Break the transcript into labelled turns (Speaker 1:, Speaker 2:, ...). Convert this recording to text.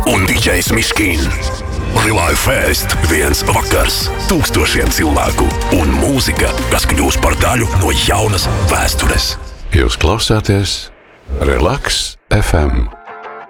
Speaker 1: un DJs Miškīn. Live Fest, viens vakars, tūkstošiem cilvēku un mūzika, kas kļūs par daļu no jaunas vēstures.
Speaker 2: Jūs klausāties Relax FM.